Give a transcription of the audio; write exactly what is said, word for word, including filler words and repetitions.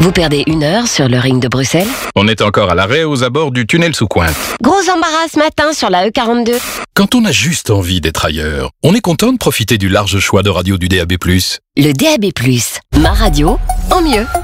Vous perdez une heure sur le ring de Bruxelles. On est encore à l'arrêt aux abords du tunnel sous Cointe. Gros embarras ce matin sur la E quarante-deux. Quand on a juste envie d'être ailleurs, on est content de profiter du large choix de radio du D A B plus. Le D A B plus, ma radio en mieux.